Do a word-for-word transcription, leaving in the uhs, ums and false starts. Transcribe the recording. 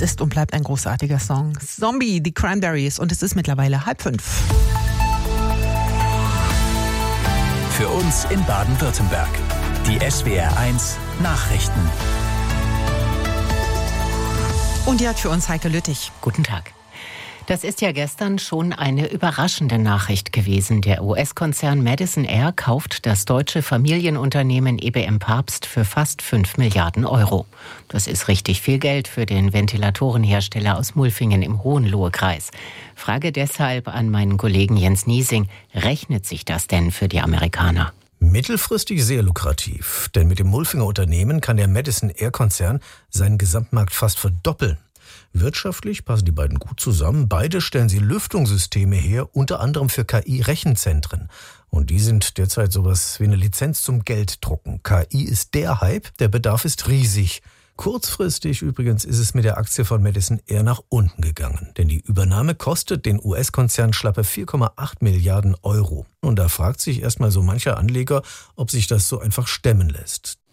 ist und bleibt ein großartiger Song. Zombie, die Cranberries, und es ist mittlerweile halb fünf. Für uns in Baden-Württemberg. Die S W R eins Nachrichten. Und die hat für uns Heike Lüttich. Guten Tag. Das ist ja gestern schon eine überraschende Nachricht gewesen. Der U S-Konzern Madison Air kauft das deutsche Familienunternehmen E B M Papst für fast fünf Milliarden Euro. Das ist richtig viel Geld für den Ventilatorenhersteller aus Mulfingen im Hohenlohe-Kreis. Frage deshalb an meinen Kollegen Jens Niesing: Rechnet sich das denn für die Amerikaner? Mittelfristig sehr lukrativ, denn mit dem Mulfinger Unternehmen kann der Madison Air-Konzern seinen Gesamtmarkt fast verdoppeln. Wirtschaftlich passen die beiden gut zusammen. Beide stellen sie Lüftungssysteme her, unter anderem für K I-Rechenzentren. Und die sind derzeit sowas wie eine Lizenz zum Gelddrucken. K I ist der Hype, der Bedarf ist riesig. Kurzfristig übrigens ist es mit der Aktie von Madison Air nach unten gegangen. Denn die Übernahme kostet den U S-Konzern schlappe vier Komma acht Milliarden Euro. Und da fragt sich erstmal so mancher Anleger, ob sich das so einfach stemmen lässt.